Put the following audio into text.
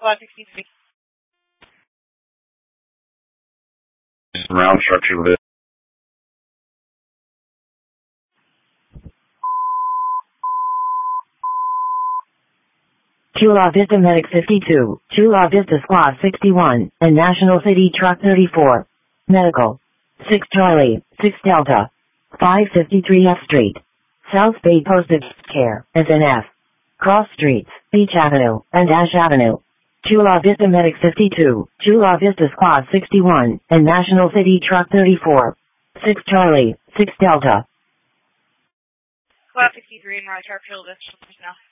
Squad 63. Ground structure with it. Chula Vista Medic 52, Chula Vista Squad 61, and National City Truck 34. Medical. 6 Charlie, 6 Delta. 553 F Street. South Bay Postage Care, SNF. Cross Streets, Beach Avenue, and Ash Avenue. Chula Vista Medic 52, Chula Vista Squad 61, and National City Truck 34. 6 Charlie, 6 Delta. Squad 63 in Roger, Chula Vista personnel.